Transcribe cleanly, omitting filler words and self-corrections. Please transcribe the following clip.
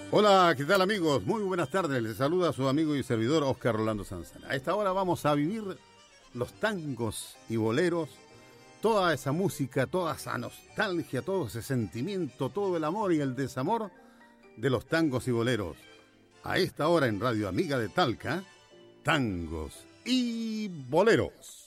Hola, ¿qué tal amigos? Muy buenas tardes. Les saluda a su amigo y servidor Oscar Rolando Sanzana. A esta hora vamos a vivir los tangos y boleros, toda esa música, toda esa nostalgia, todo ese sentimiento, todo el amor y el desamor de los tangos y boleros. A esta hora en Radio Amiga de Talca, tangos y boleros.